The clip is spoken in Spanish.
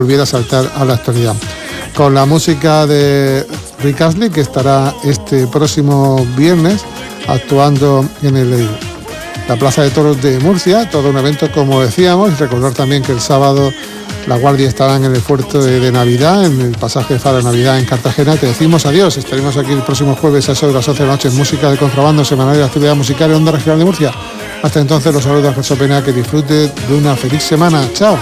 volviera a saltar a la actualidad. Con la música de Rick Astley, que estará este próximo viernes actuando en la Plaza de Toros de Murcia, todo un evento, como decíamos. Recordar también que el sábado la Guardia estarán en el puerto de Navidad, en el pasaje de Faro de Navidad en Cartagena. Te decimos adiós, estaremos aquí el próximo jueves a eso de las 11 de la noche en Música de Contrabando, semanal de actividad musical en Onda Regional de Murcia. Hasta entonces los saludos a Jesús Pena, que disfrute de una feliz semana. Chao.